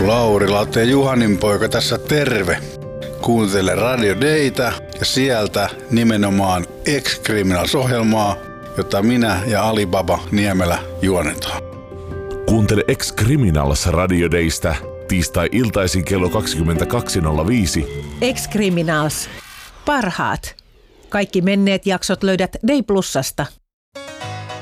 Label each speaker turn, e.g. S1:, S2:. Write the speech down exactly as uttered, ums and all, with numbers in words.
S1: Lauri Latte ja Juhanin poika tässä terve. Kuuntele Radio Daytä ja sieltä nimenomaan Ex-Criminals-ohjelmaa, jota minä ja Alibaba Niemelä juonetaan.
S2: Kuuntele Ex-Criminals Radio Daystä tiistai-iltaisin kello kaksikymmentäkaksi nolla viisi.
S3: Ex-Criminals. Parhaat. Kaikki menneet jaksot löydät Day Plusasta.